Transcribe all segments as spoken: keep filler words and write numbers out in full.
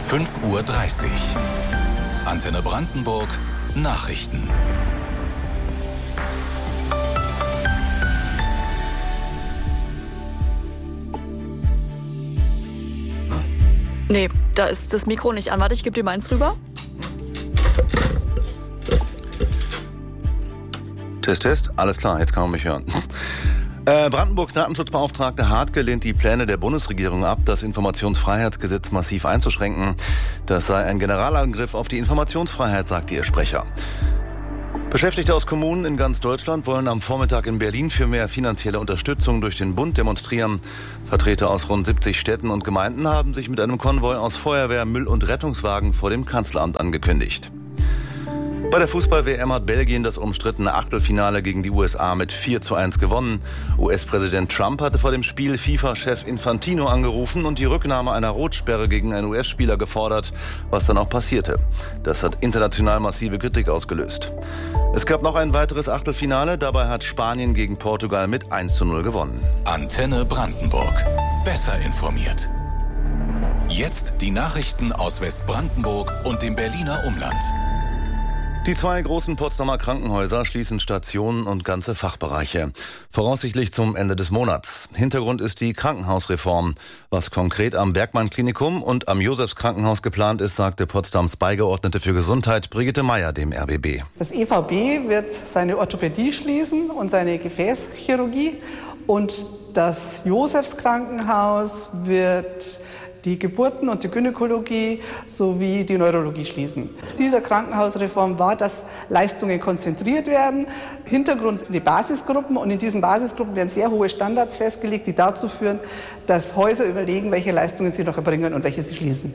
fünf Uhr dreißig. Antenne Brandenburg Nachrichten. Nee, da ist das Mikro nicht an. Warte, ich gebe dir meins rüber. Test, Test. Alles klar, jetzt kann man mich hören. Äh, Brandenburgs Datenschutzbeauftragte Hartke lehnt die Pläne der Bundesregierung ab, das Informationsfreiheitsgesetz massiv einzuschränken. Das sei ein Generalangriff auf die Informationsfreiheit, sagte ihr Sprecher. Beschäftigte aus Kommunen in ganz Deutschland wollen am Vormittag in Berlin für mehr finanzielle Unterstützung durch den Bund demonstrieren. Vertreter aus rund siebzig Städten und Gemeinden haben sich mit einem Konvoi aus Feuerwehr, Müll- und Rettungswagen vor dem Kanzleramt angekündigt. Bei der Fußball-W M hat Belgien das umstrittene Achtelfinale gegen die U S A mit vier zu eins gewonnen. U S-Präsident Trump hatte vor dem Spiel FIFA-Chef Infantino angerufen und die Rücknahme einer Rotsperre gegen einen U S-Spieler gefordert, was dann auch passierte. Das hat international massive Kritik ausgelöst. Es gab noch ein weiteres Achtelfinale, dabei hat Spanien gegen Portugal mit eins zu null gewonnen. Antenne Brandenburg. Besser informiert. Jetzt die Nachrichten aus Westbrandenburg und dem Berliner Umland. Die zwei großen Potsdamer Krankenhäuser schließen Stationen und ganze Fachbereiche. Voraussichtlich zum Ende des Monats. Hintergrund ist die Krankenhausreform. Was konkret am Bergmann-Klinikum und am Josefs-Krankenhaus geplant ist, sagte Potsdams Beigeordnete für Gesundheit Brigitte Meyer dem R B B. Das E V B wird seine Orthopädie schließen und seine Gefäßchirurgie. Und das Josefs-Krankenhaus wird die Geburten- und die Gynäkologie sowie die Neurologie schließen. Ziel der Krankenhausreform war, dass Leistungen konzentriert werden. Hintergrund sind die Basisgruppen und in diesen Basisgruppen werden sehr hohe Standards festgelegt, die dazu führen, dass Häuser überlegen, welche Leistungen sie noch erbringen und welche sie schließen.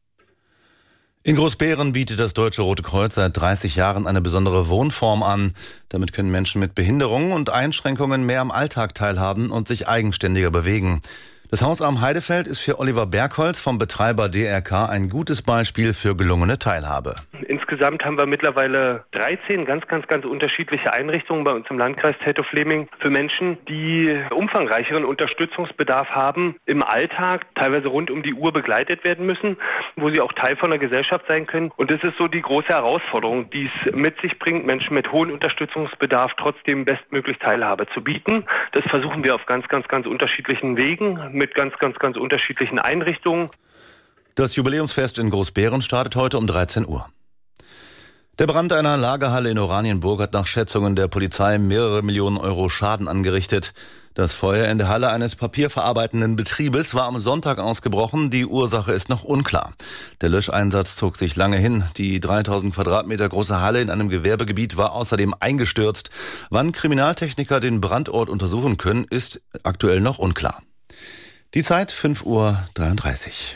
In Großbeeren bietet das Deutsche Rote Kreuz seit dreißig Jahren eine besondere Wohnform an. Damit können Menschen mit Behinderungen und Einschränkungen mehr am Alltag teilhaben und sich eigenständiger bewegen. Das Haus am Heidefeld ist für Oliver Bergholz vom Betreiber D R K ein gutes Beispiel für gelungene Teilhabe. Insgesamt haben wir mittlerweile dreizehn ganz, ganz, ganz unterschiedliche Einrichtungen bei uns im Landkreis Teltow-Fläming für Menschen, die umfangreicheren Unterstützungsbedarf haben, im Alltag teilweise rund um die Uhr begleitet werden müssen, wo sie auch Teil von der Gesellschaft sein können. Und das ist so die große Herausforderung, die es mit sich bringt, Menschen mit hohem Unterstützungsbedarf trotzdem bestmöglich Teilhabe zu bieten. Das versuchen wir auf ganz, ganz, ganz unterschiedlichen Wegen mit ganz, ganz, ganz unterschiedlichen Einrichtungen. Das Jubiläumsfest in Großbeeren startet heute um dreizehn Uhr. Der Brand einer Lagerhalle in Oranienburg hat nach Schätzungen der Polizei mehrere Millionen Euro Schaden angerichtet. Das Feuer in der Halle eines papierverarbeitenden Betriebes war am Sonntag ausgebrochen. Die Ursache ist noch unklar. Der Löscheinsatz zog sich lange hin. Die dreitausend Quadratmeter große Halle in einem Gewerbegebiet war außerdem eingestürzt. Wann Kriminaltechniker den Brandort untersuchen können, ist aktuell noch unklar. Die Zeit fünf Uhr dreiunddreißig.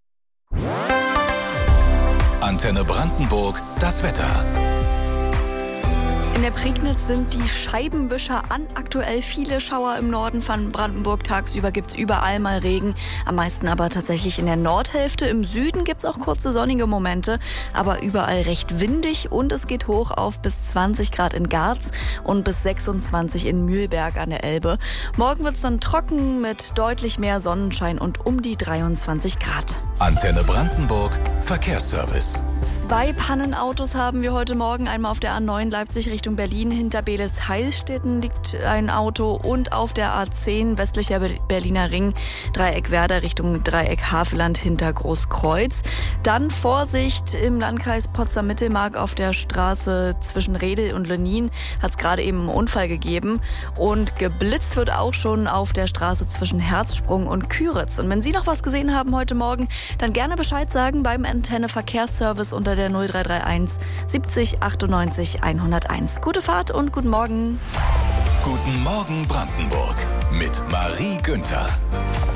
Antenne Brandenburg, das Wetter. In der Prignitz sind die Scheibenwischer an. Aktuell viele Schauer im Norden von Brandenburg. Tagsüber gibt's überall mal Regen. Am meisten aber tatsächlich in der Nordhälfte. Im Süden gibt's auch kurze sonnige Momente. Aber überall recht windig. Und es geht hoch auf bis zwanzig Grad in Garz und bis sechsundzwanzig in Mühlberg an der Elbe. Morgen wird's dann trocken mit deutlich mehr Sonnenschein und um die dreiundzwanzig Grad. Antenne Brandenburg, Verkehrsservice. Zwei Pannenautos haben wir heute Morgen. Einmal auf der A neun Leipzig Richtung Berlin. Hinter Beelitz-Heilstätten liegt ein Auto. Und auf der A zehn westlicher Berliner Ring Dreieck Werder Richtung Dreieck Havelland hinter Großkreuz. Dann Vorsicht im Landkreis Potsdam-Mittelmark auf der Straße zwischen Redel und Lenin. Hat es gerade eben einen Unfall gegeben. Und geblitzt wird auch schon auf der Straße zwischen Herzsprung und Küritz. Und wenn Sie noch was gesehen haben heute Morgen, dann gerne Bescheid sagen beim Antenne Verkehrsservice unter der null drei drei eins siebzig achtundneunzig hunderteins. Gute Fahrt und guten Morgen. Guten Morgen Brandenburg mit Marie Günther.